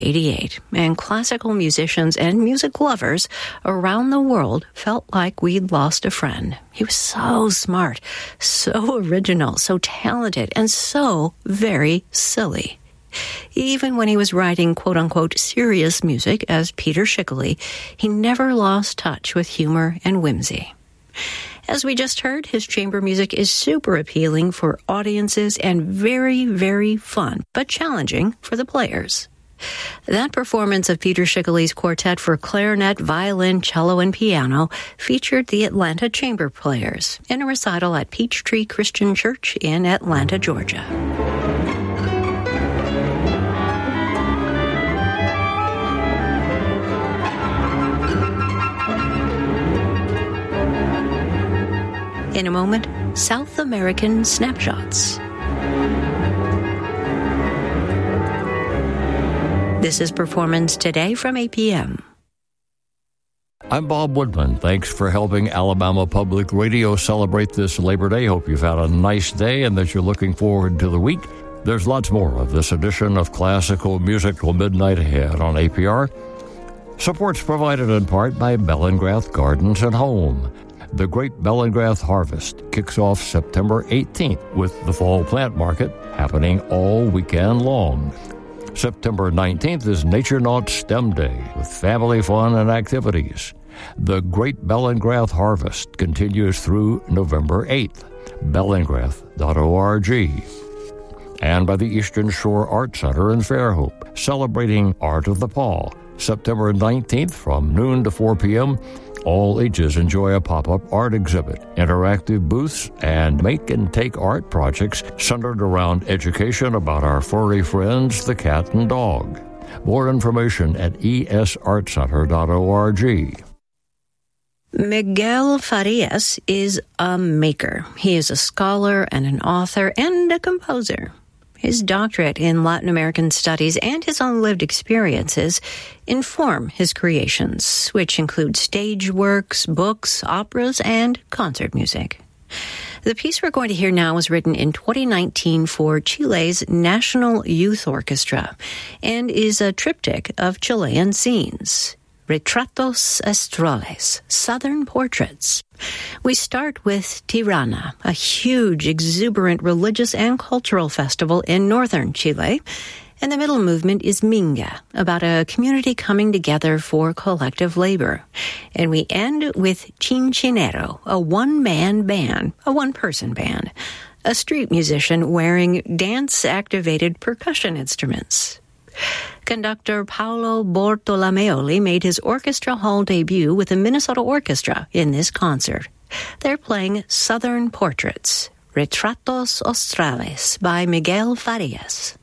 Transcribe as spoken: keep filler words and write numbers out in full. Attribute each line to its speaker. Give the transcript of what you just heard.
Speaker 1: eighty-eight, and classical musicians and music lovers around the world felt like we'd lost a friend. He was so smart, so original, so talented, and so very silly. Even when he was writing quote-unquote serious music as Peter Schickele, he never lost touch with humor and whimsy. As we just heard, his chamber music is super appealing for audiences and very, very fun, but challenging for the players. That performance of Peter Schickele's quartet for clarinet, violin, cello, and piano featured the Atlanta Chamber Players in a recital at Peachtree Christian Church in Atlanta, Georgia. In a moment, South American snapshots. This is Performance Today from A P M.
Speaker 2: I'm Bob Woodman. Thanks for helping Alabama Public Radio celebrate this Labor Day. Hope you've had a nice day and that you're looking forward to the week. There's lots more of this edition of Classical Music till midnight ahead on A P R. Support's provided in part by Bellingrath Gardens and Home. The Great Bellingrath Harvest kicks off September eighteenth with the Fall Plant Market happening all weekend long. September nineteenth is Nature Naut STEM Day with family fun and activities. The Great Bellingrath Harvest continues through November eighth. bellingrath dot org. And by the Eastern Shore Art Center in Fairhope, celebrating Art of the Paw. September nineteenth from noon to four p.m., all ages enjoy a pop-up art exhibit, interactive booths, and make-and-take art projects centered around education about our furry friends, the cat and dog. More information at e s art center dot org.
Speaker 1: Miguel Farias is a maker. He is a scholar and an author and a composer. His doctorate in Latin American studies and his own lived experiences inform his creations, which include stage works, books, operas, and concert music. The piece we're going to hear now was written in twenty nineteen for Chile's National Youth Orchestra and is a triptych of Chilean scenes. Retratos Astrales, Southern Portraits. We start with Tirana, a huge, exuberant religious and cultural festival in northern Chile. And the middle movement is Minga, about a community coming together for collective labor. And we end with Chinchinero, a one-man band, a one-person band, a street musician wearing dance-activated percussion instruments. Conductor Paolo Bortolomeoli made his orchestra hall debut with the Minnesota Orchestra in this concert. They're playing Southern Portraits, Retratos Astrales by Miguel Farias.